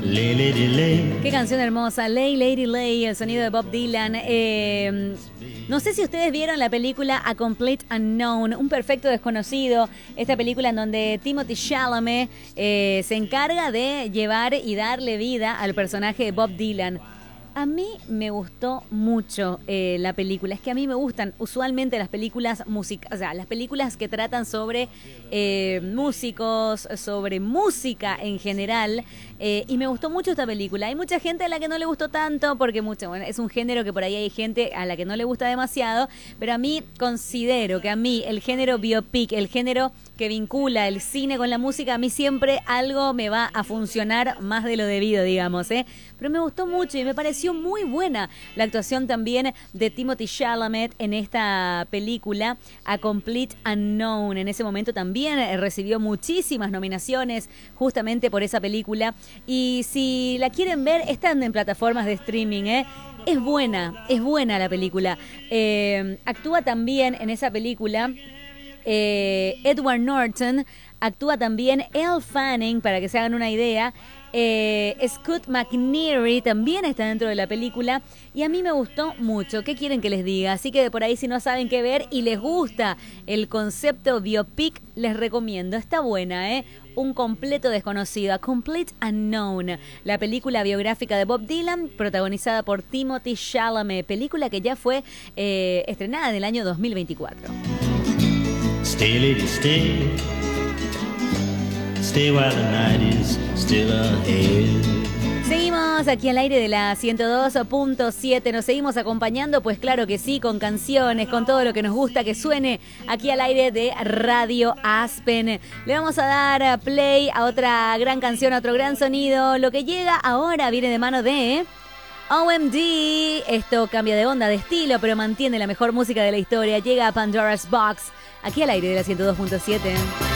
Lay, lady, lay. Qué canción hermosa, Lay, Lady, Lay, el sonido de Bob Dylan. No sé si ustedes vieron la película A Complete Unknown, un perfecto desconocido, esta película en donde Timothée Chalamet se encarga de llevar y darle vida al personaje de Bob Dylan. A mí me gustó mucho la película. Es que a mí me gustan usualmente las películas o sea, las películas que tratan sobre músicos, sobre música en general. Y me gustó mucho esta película. Hay mucha gente a la que no le gustó tanto porque es un género que por ahí hay gente a la que no le gusta demasiado. Pero a mí considero que el género biopic, el género que vincula el cine con la música, a mí siempre algo me va a funcionar más de lo debido, digamos, ¿eh? Pero me gustó mucho y me pareció muy buena la actuación también de Timothée Chalamet en esta película A Complete Unknown. En ese momento también recibió muchísimas nominaciones justamente por esa película. Y si la quieren ver, están en plataformas de streaming, ¿eh? Es buena la película. Actúa también en esa película Edward Norton, actúa también Elle Fanning, para que se hagan una idea. Scott McNairy también está dentro de la película y a mí me gustó mucho. ¿Qué quieren que les diga? Así que por ahí, si no saben qué ver y les gusta el concepto biopic, les recomiendo. Está buena, ¿eh? Un completo desconocido, A Complete Unknown, la película biográfica de Bob Dylan, protagonizada por Timothée Chalamet, película que ya fue estrenada en el año 2024. Stay, lady, stay. Stay while the night is still ahead. Seguimos aquí al aire de la 102.7, nos seguimos acompañando, pues claro que sí, con canciones, con todo lo que nos gusta que suene aquí al aire de Radio Aspen. Le vamos a dar play a otra gran canción, a otro gran sonido. Lo que llega ahora viene de mano de OMD. Esto cambia de onda, de estilo, pero mantiene la mejor música de la historia. Llega a Pandora's Box, aquí al aire de la 102.7.